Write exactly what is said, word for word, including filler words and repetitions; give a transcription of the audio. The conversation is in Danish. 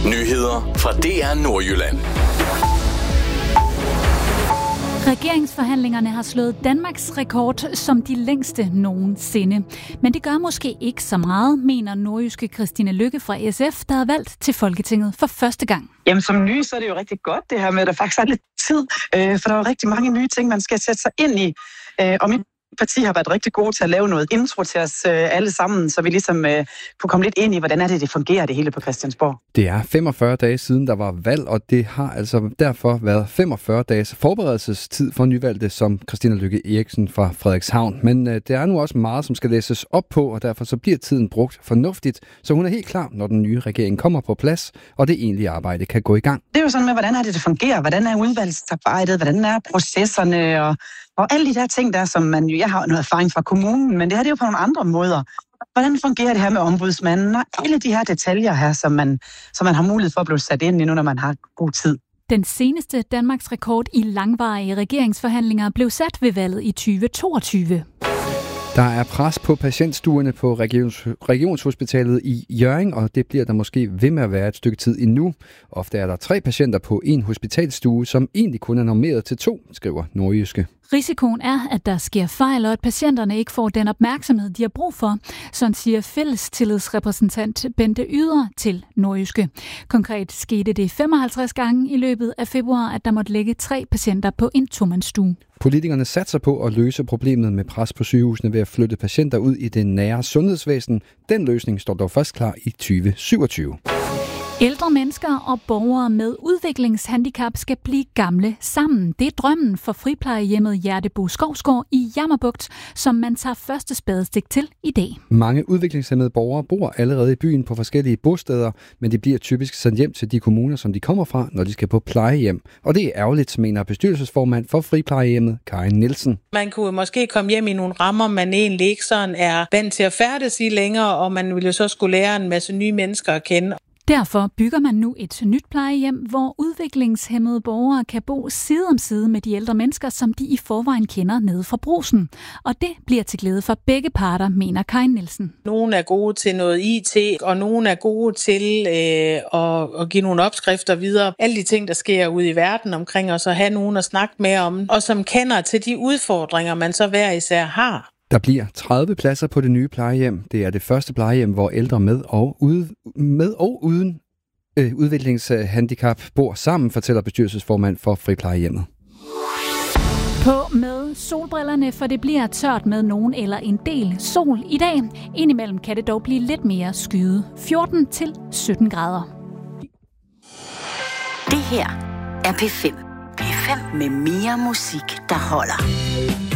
Nyheder fra D R Nordjylland. Regeringsforhandlingerne har slået Danmarks rekord som de længste nogensinde. Men det gør måske ikke så meget, mener nordjyske Christine Lykke fra S F, der er valgt til Folketinget for første gang. Jamen som ny, så er det jo rigtig godt det her med, at der faktisk er lidt tid. Øh, for der er jo rigtig mange nye ting, man skal sætte sig ind i. Øh, og mit parti har været rigtig gode til at lave noget intro til os øh, alle sammen, så vi ligesom øh, kunne komme lidt ind i, hvordan er det, det fungerer det hele på Christiansborg. Det er femogfyrre dage siden, der var valg, og det har altså derfor været femogfyrre dages forberedelsestid for nyvalgte som Christina Lykke Eriksen fra Frederikshavn. Men øh, det er nu også meget, som skal læses op på, og derfor så bliver tiden brugt fornuftigt, så hun er helt klar, når den nye regering kommer på plads, og det egentlige arbejde kan gå i gang. Det er jo sådan med, hvordan er det, det fungerer? Hvordan er udvalgsarbejdet? Hvordan er processerne? Og Og alle de der ting der, som man jo, jeg har noget erfaring fra kommunen, men det her det er jo på nogle andre måder. Hvordan fungerer det her med ombudsmanden og alle de her detaljer her, som man, som man har mulighed for at blive sat ind i nu, når man har god tid. Den seneste Danmarks rekord i langvarige regeringsforhandlinger blev sat ved valget i tyve toogtyve. Der er pres på patientstuerne på regions, Regionshospitalet i Hjørring, og det bliver der måske ved med at være et stykke tid endnu. Ofte er der tre patienter på en hospitalstue, som egentlig kun er normeret til to, skriver Nordjyske. Risikoen er, at der sker fejl, og at patienterne ikke får den opmærksomhed, de har brug for, sådan siger fællestillidsrepræsentant Bente Yder til Nordjyske. Konkret skete det femoghalvtreds gange i løbet af februar, at der måtte ligge tre patienter på en tomandsstue. Politikerne satser på at løse problemet med pres på sygehusene ved at flytte patienter ud i det nære sundhedsvæsen. Den løsning står dog først klar i tyve syvogtyve. Ældre mennesker og borgere med udviklingshandicap skal blive gamle sammen. Det er drømmen for friplejehjemmet Hjertebo Skovsgård i Jammerbugt, som man tager første spadestik til i dag. Mange udviklingshæmmede borgere bor allerede i byen på forskellige bosteder, men de bliver typisk sendt hjem til de kommuner, som de kommer fra, når de skal på plejehjem. Og det er ærgerligt, mener bestyrelsesformand for friplejehjemmet, Karin Nielsen. Man kunne måske komme hjem i nogle rammer, man egentlig ikke sådan er vant til at færdes i længere, og man ville jo så skulle lære en masse nye mennesker at kende. Derfor bygger man nu et nyt plejehjem, hvor udviklingshæmmede borgere kan bo side om side med de ældre mennesker, som de i forvejen kender nede fra Brugsen. Og det bliver til glæde for begge parter, mener Karin Nielsen. Nogle er gode til noget I T, og nogle er gode til øh, at, at give nogle opskrifter videre. Alle de ting, der sker ude i verden omkring os, at have nogen at snakke med om, og som kender til de udfordringer, man så hver især har. Der bliver tredive pladser på det nye plejehjem. Det er det første plejehjem, hvor ældre med og, ude, med og uden øh, udviklingshandicap bor sammen, fortæller bestyrelsesformand for friplejehjemmet. På med solbrillerne, for det bliver tørt med nogen eller en del sol i dag. Indimellem kan det dog blive lidt mere skyet. fjorten til sytten grader. Det her er P fem. P fem med mere musik, der holder.